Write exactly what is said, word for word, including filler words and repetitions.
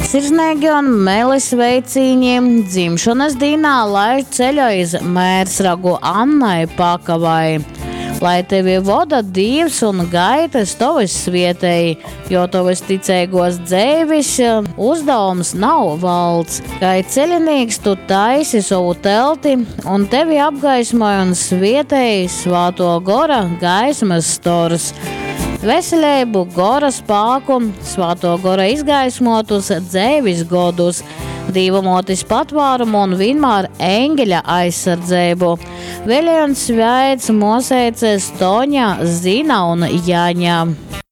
Sirsnīgi un melis veicīņi dzimšanas dienā, lai ceļojas mērsragu Annai Pakavai. Lai tevi voda Dievs un gaitas tavas svietēji, jo tavas ticēgos dzēvis uzdevums nav valds. Kai ceļinīgs tu taisi savu telti, un tevi apgaismoja un svietēji svāto gora gaismas stors. Veselību, gora spāku, svāto gora izgaismotus, dzēvis godus, dīvamotis patvērumu un vienmēr engeļa aizsardzību. Vēlējums sveic mosēces Toņa, Zina un Jāņa.